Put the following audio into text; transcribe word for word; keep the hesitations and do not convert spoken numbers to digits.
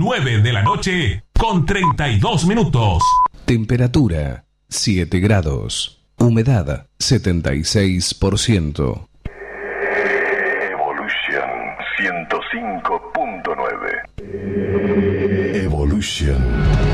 nueve de la noche con treinta y dos minutos. Temperatura siete grados. Humedad setenta y seis por ciento. Evolution ciento cinco punto nueve. Evolution.